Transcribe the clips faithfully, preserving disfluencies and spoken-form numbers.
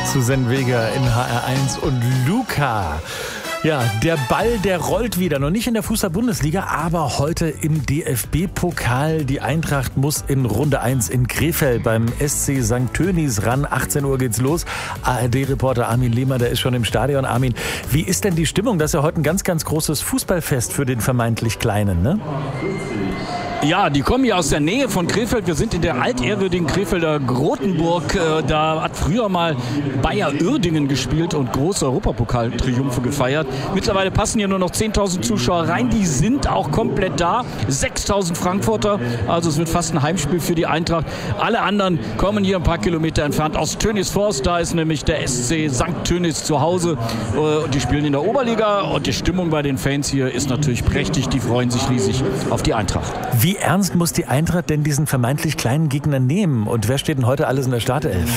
Susanne Weger in H R eins und Luca. Ja, der Ball, der rollt wieder. Noch nicht in der Fußball-Bundesliga, aber heute im D F B-Pokal. Die Eintracht muss in Runde eins in Krefeld beim S C Sankt Tönnies ran. achtzehn Uhr geht's los. A R D-Reporter Armin Lehmann, der ist schon im Stadion. Armin, wie ist denn die Stimmung? Das ist ja heute ein ganz, ganz großes Fußballfest für den vermeintlich Kleinen, ne? Ja, die kommen hier aus der Nähe von Krefeld. Wir sind in der altehrwürdigen Krefelder Grotenburg. Da hat früher mal Bayer Uerdingen gespielt und große Europapokal-Triumphe gefeiert. Mittlerweile passen hier nur noch zehntausend Zuschauer rein. Die sind auch komplett da. sechstausend Frankfurter. Also es wird fast ein Heimspiel für die Eintracht. Alle anderen kommen hier ein paar Kilometer entfernt aus Tönnies-Forst. Da ist nämlich der S C Sankt Tönnies zu Hause. Und die spielen in der Oberliga. Und die Stimmung bei den Fans hier ist natürlich prächtig. Die freuen sich riesig auf die Eintracht. Wie ernst muss die Eintracht denn diesen vermeintlich kleinen Gegner nehmen? Und wer steht denn heute alles in der Startelf?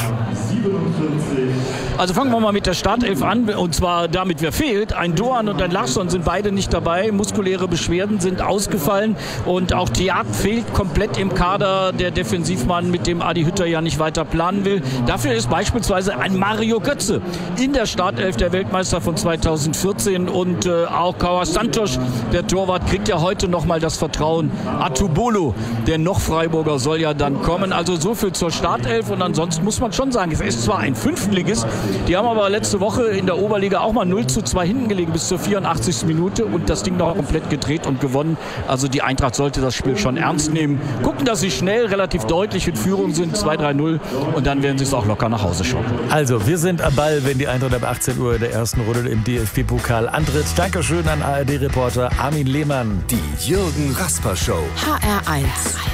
Also fangen wir mal mit der Startelf an. Und zwar damit, wer fehlt. Ein Doan und ein Larsson sind beide nicht dabei. Muskuläre Beschwerden sind ausgefallen. Und auch Thiat fehlt komplett im Kader. Der Defensivmann, mit dem Adi Hütter ja nicht weiter planen will. Dafür ist beispielsweise ein Mario Götze in der Startelf, der Weltmeister von zweitausendvierzehn. Und äh, auch Kauas Santos, der Torwart, kriegt ja heute nochmal das Vertrauen. Atubolo, der noch Freiburger, soll ja dann kommen. Also so viel zur Startelf. Und ansonsten muss man schon sagen, es ist zwar ein Fünftligist, die haben aber letzte Woche in der Oberliga auch mal null zu zwei hinten gelegen bis zur vierundachtzigsten Minute und das Ding noch komplett gedreht und gewonnen. Also die Eintracht sollte das Spiel schon ernst nehmen. Gucken, dass sie schnell, relativ deutlich in Führung sind, zwei drei null, und dann werden sie es auch locker nach Hause schauen. Also wir sind am Ball, wenn die Eintracht ab achtzehn Uhr der ersten Runde im D F B-Pokal antritt. Dankeschön an A R D-Reporter Armin Lehmann. Die Jürgen Rasper Show. H R eins.